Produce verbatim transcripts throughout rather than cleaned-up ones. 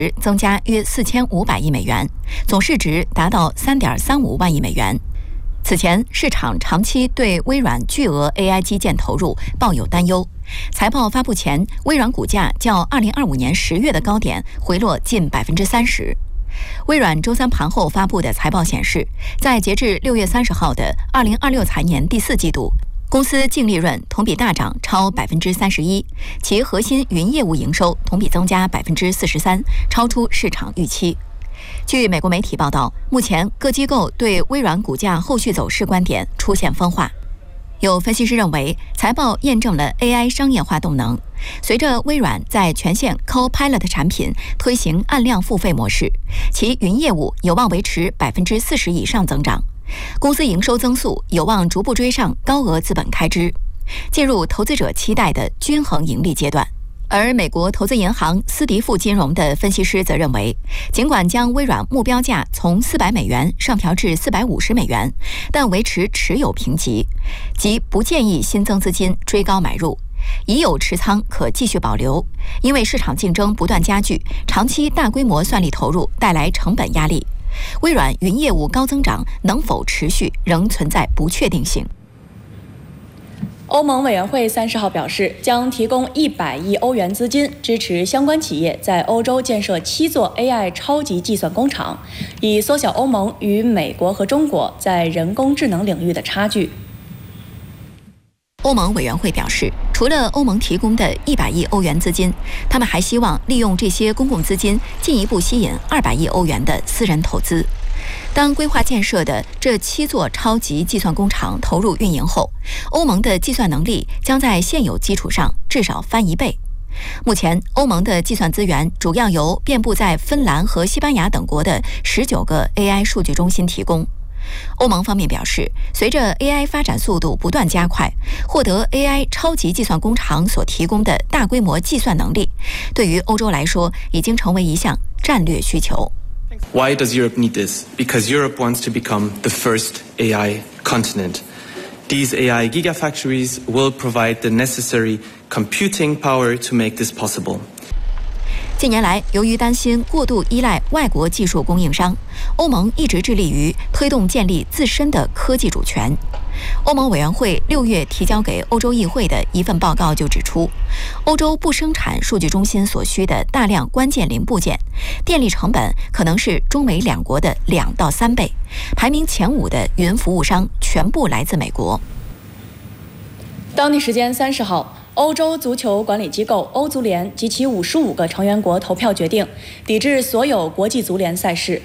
增加约四千五百亿美元，总市值达到三点三五万亿美元。此前，市场长期对微软巨额 A I 基建投入抱有担忧。财报发布前，微软股价较二零二五年十月的高点回落近百分之三十。微软周三盘后发布的财报显示，在截至六月三十号的二零二六财年第四季度，公司净利润同比大涨超百分之三十一，其核心云业务营收同比增加百分之四十三，超出市场预期。据美国媒体报道，目前各机构对微软股价后续走势观点出现分化。有分析师认为，财报验证了 A I 商业化动能。随着微软在全线 Copilot 产品推行按量付费模式，其云业务有望维持百分之四十以上增长。公司营收增速有望逐步追上高额资本开支，进入投资者期待的均衡盈利阶段。而美国投资银行斯迪富金融的分析师则认为，尽管将微软目标价从四百美元上调至四百五十美元，但维持持有评级，即不建议新增资金追高买入，已有持仓可继续保留，因为市场竞争不断加剧，长期大规模算力投入带来成本压力。微软云业务高增长能否持续，仍存在不确定性。 欧盟委员会三十号表示，将提供一百亿欧元资金，支持相关企业在欧洲建设七座 A I 超级计算工厂，以缩小欧盟与美国和中国在人工智能领域的差距。 欧盟委员会表示，除了欧盟提供的一百亿欧元资金，他们还希望利用这些公共资金进一步吸引二百亿欧元的私人投资。当规划建设的这七座超级计算工厂投入运营后，欧盟的计算能力将在现有基础上至少翻一倍。目前，欧盟的计算资源主要由遍布在芬兰和西班牙等国的十九个 A I 数据中心提供。欧盟方面表示，随着 A I 发展速度不断加快，获得 A I 超级计算工厂所提供的大规模计算能力，对于欧洲来说已经成为一项战略需求。 Why does Europe need this? Because Europe wants to become the first A I continent. These A I gigafactories will provide the necessary computing power to make this possible. 近年来，由于担心过度依赖外国技术供应商，欧盟一直致力于推动建立自身的科技主权。欧盟委员会六月提交给欧洲议会的一份报告就指出，欧洲不生产数据中心所需的大量关键零部件，电力成本可能是中美两国的两到三倍。排名前五的云服务商全部来自美国。 当地时间三十号，欧洲足球管理机构欧足联及其五十五个成员国投票决定抵制所有国际足联赛事。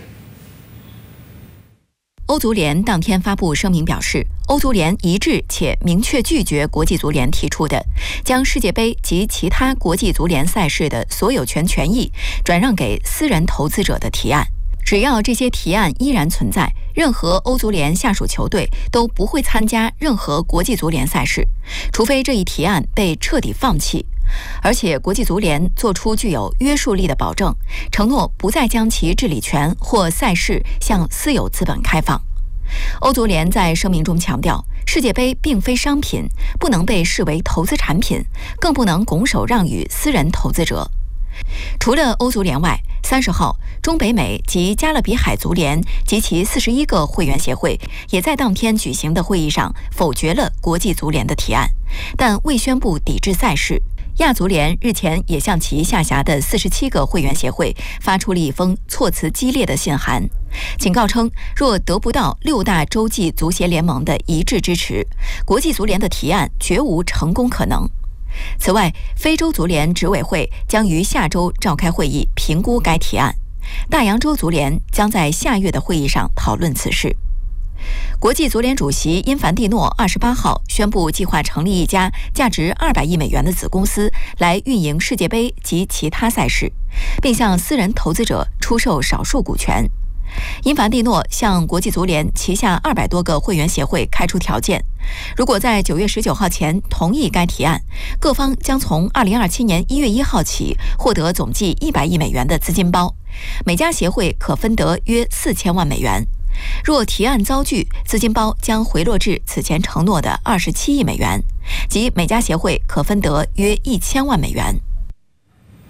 欧足联当天发布声明表示，欧足联一致且明确拒绝国际足联提出的将世界杯及其他国际足联赛事的所有权权益转让给私人投资者的提案。只要这些提案依然存在，任何欧足联下属球队都不会参加任何国际足联赛事，除非这一提案被彻底放弃。而且国际足联作出具有约束力的保证，承诺不再将其治理权或赛事向私有资本开放。欧足联在声明中强调，世界杯并非商品，不能被视为投资产品，更不能拱手让与私人投资者。除了欧足联外，三十号，中北美及加勒比海足联及其四十一个会员协会也在当天举行的会议上否决了国际足联的提案，但未宣布抵制赛事。亚足联日前也向其下辖的四十七个会员协会发出了一封措辞激烈的信函，警告称，若得不到六大洲际足协联盟的一致支持，国际足联的提案绝无成功可能。此外，非洲足联执委会将于下周召开会议评估该提案，大洋洲足联将在下月的会议上讨论此事。国际足联主席因凡蒂诺二十八号宣布，计划成立一家价值二百亿美元的子公司来运营世界杯及其他赛事，并向私人投资者出售少数股权。因凡蒂诺向国际足联旗下二百多个会员协会开出条件，如果在九月十九号前同意该提案，各方将从二零二七年一月一号起获得总计一百亿美元的资金包，每家协会可分得约四千万美元。若提案遭拒，资金包将回落至此前承诺的二十七亿美元，即每家协会可分得约一千万美元。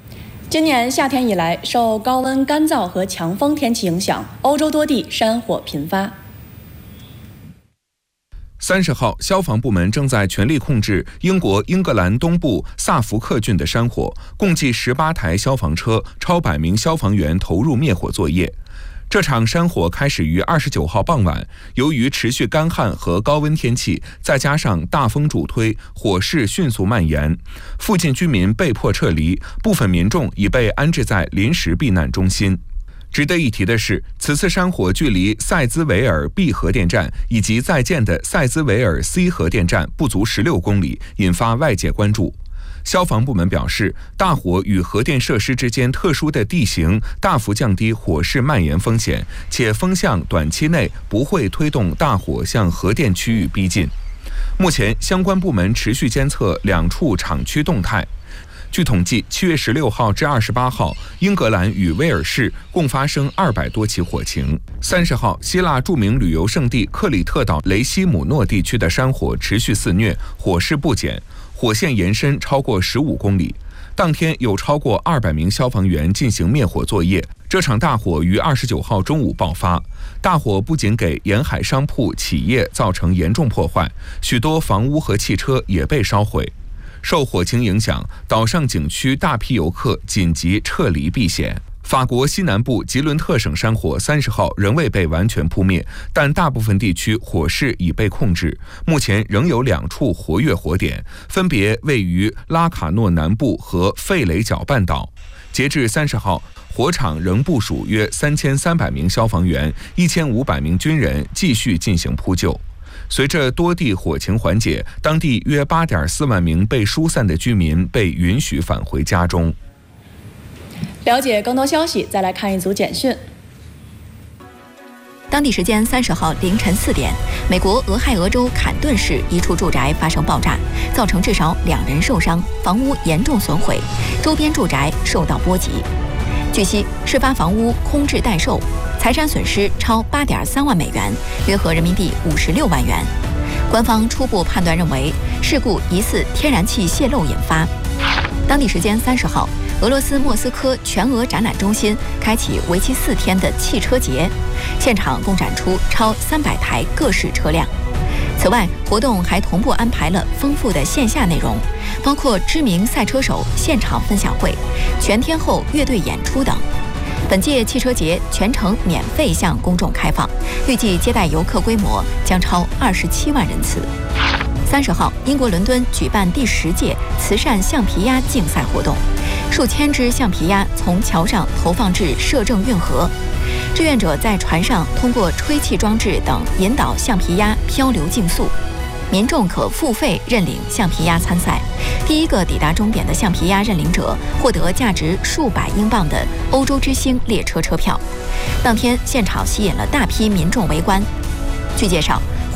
今年夏天以来，受高温、干燥和强风天气影响，欧洲多地山火频发。 三十号，消防部门正在全力控制英国英格兰东部萨福克郡的山火，共计十八台消防车、超百名消防员投入灭火作业。这场山火开始于二十九号傍晚，由于持续干旱和高温天气，再加上大风助推，火势迅速蔓延。附近居民被迫撤离，部分民众已被安置在临时避难中心。值得一提的是，此次山火距离塞兹维尔 B 核电站以及在建的塞兹维尔 C 核电站不足十六公里，引发外界关注。消防部门表示，大火与核电设施之间特殊的地形大幅降低火势蔓延风险，且风向短期内不会推动大火向核电区域逼近。目前，相关部门持续监测两处厂区动态。据统计，七月十六号至二十八号，英格兰与威尔士共发生二百多起火情。三十号，希腊著名旅游胜地克里特岛雷西姆诺地区的山火持续肆虐，火势不减，火线延伸超过十五公里。当天有超过二百名消防员进行灭火作业。这场大火于二十九号中午爆发，大火不仅给沿海商铺、企业造成严重破坏，许多房屋和汽车也被烧毁。受火情影响，岛上景区大批游客紧急撤离避险。法国西南部吉伦特省山火三十号仍未被完全扑灭，但大部分地区火势已被控制。目前仍有两处活跃火点，分别位于拉卡诺南部和费雷角半岛。截至三十号，火场仍部署约三千三百名消防员、一千五百名军人继续进行扑救。随着多地火情缓解，当地约 八点四万名被疏散的居民被允许返回家中。 了解更多消息，再来看一组简讯。 当地时间三十号凌晨四点，美国俄亥俄州坎顿市一处住宅发生爆炸，造成至少两人受伤，房屋严重损毁，周边住宅受到波及。据悉，事发房屋空置待售，财产损失超八点三万美元，约合人民币五十六万元。官方初步判断认为，事故疑似天然气泄漏引发。当地时间三十号，俄罗斯莫斯科全俄展览中心开启为期四天的汽车节，现场共展出超三百台各式车辆。此外，活动还同步安排了丰富的线下内容，包括知名赛车手现场分享会、全天候乐队演出等。本届汽车节全程免费向公众开放，预计接待游客规模将超二十七万人次。三十号，英国伦敦举办第十届慈善橡皮鸭竞赛活动，数千只橡皮鸭从桥上投放至摄政运河，志愿者在船上通过吹气装置等引导橡皮鸭漂流竞速。民众可付费认领橡皮鸭参赛，第一个抵达终点的橡皮鸭认领者获得价值数百英镑的欧洲之星列车车票。当天现场吸引了大批民众围观。据介绍，